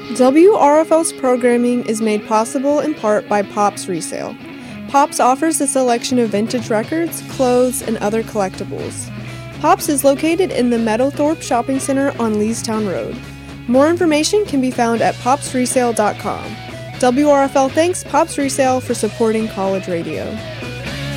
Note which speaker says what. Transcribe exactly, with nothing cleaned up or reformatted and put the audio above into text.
Speaker 1: W R F L's programming is made possible in part by Pops Resale. Pops offers a selection of vintage records, clothes, and other collectibles. Pops is located in the Meadowthorpe Shopping Center on Leestown Road. More information can be found at pops resale dot com. W R F L thanks Pops Resale for supporting college radio.